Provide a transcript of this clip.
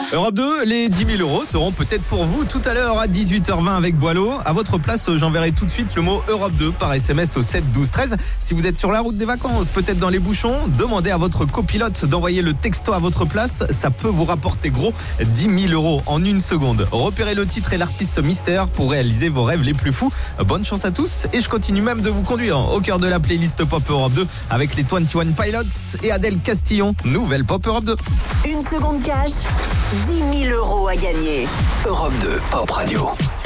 Europe 2, les 10 000 euros seront peut-être pour vous tout à l'heure à 18h20 avec Boileau. À votre place, j'enverrai tout de suite le mot Europe 2 par SMS au 7 12 13. Si vous êtes sur la route des vacances, peut-être dans les bouchons, demandez à votre copilote d'envoyer le texto à votre place. Ça peut vous rapporter gros 10 000 euros en une seconde. Repérez le titre et l'artiste mystère pour réaliser vos rêves les plus fous. Bonne chance à tous et je continue même de vous conduire au cœur de la playlist Pop Europe 2 avec les 21 Pilots et Adèle Castillon. Nouvelle Pop Europe 2. Une seconde cash, 10 000 euros à gagner. Europe 2 Pop Radio.